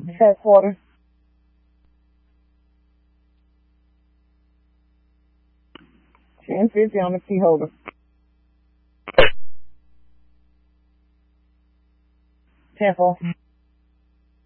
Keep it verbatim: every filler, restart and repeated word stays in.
Test water. ten fifty on the key holder. ten four.